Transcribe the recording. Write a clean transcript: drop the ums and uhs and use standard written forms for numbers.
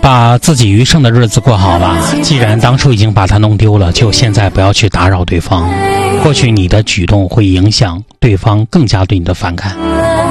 把自己余生的日子过好吧。既然当初已经把它弄丢了，就现在不要去打扰对方，或许你的举动会影响对方更加对你的反感。